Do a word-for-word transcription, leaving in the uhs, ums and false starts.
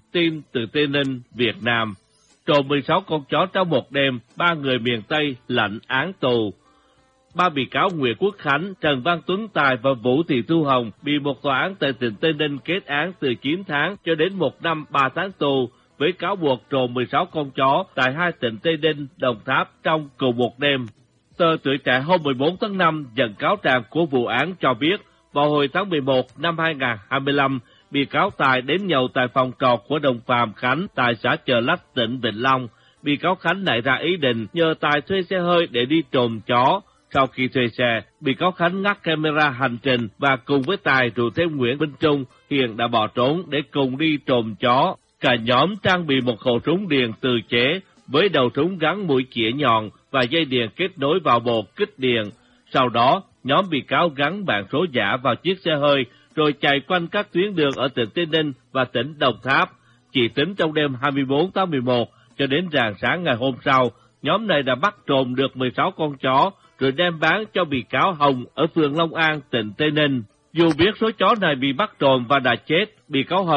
tin từ Tây Ninh, Việt Nam. Trộm mười sáu con chó trong một đêm, ba người miền Tây lãnh án tù. Ba bị cáo Nguyễn Quốc Khánh, Trần Văn Tuấn Tài và Vũ Thị Thu Hồng bị một tòa án tại tỉnh Tây Ninh kết án từ chín tháng cho đến một năm ba tháng tù với cáo buộc trộm mười sáu con chó tại hai tỉnh Tây Ninh, Đồng Tháp trong cùng một đêm. Tờ Tuổi Trẻ hôm mười bốn tháng năm dẫn cáo trạng của vụ án cho biết, vào hồi tháng mười một năm hai nghìn không trăm hai mươi lăm, bị cáo Tài đến nhậu tại phòng trọ của đồng phạm Khánh tại xã Chợ Lách, tỉnh Vĩnh Long. Bị cáo Khánh nảy ra ý định nhờ Tài thuê xe hơi để đi trộm chó. Sau khi thuê xe, bị cáo Khánh ngắt camera hành trình và cùng với Tài rủ thêm Nguyễn Minh Trung hiện đã bỏ trốn để cùng đi trộm chó. Cả nhóm trang bị một khẩu súng điện tự chế với đầu súng gắn mũi chĩa nhọn và dây điện kết nối vào bộ kích điện. Sau đó, nhóm bị cáo gắn bảng số giả vào chiếc xe hơi rồi chạy quanh các tuyến đường ở tỉnh Tây Ninh và tỉnh Đồng Tháp. Chỉ tính trong đêm hai mươi bốn tháng mười một cho đến rạng sáng ngày hôm sau, nhóm này đã bắt trộm được mười sáu con chó rồi đem bán cho bị cáo Hồng ở phường Long An, tỉnh Tây Ninh. Dù biết số chó này bị bắt trộm và đã chết, bị cáo Hồng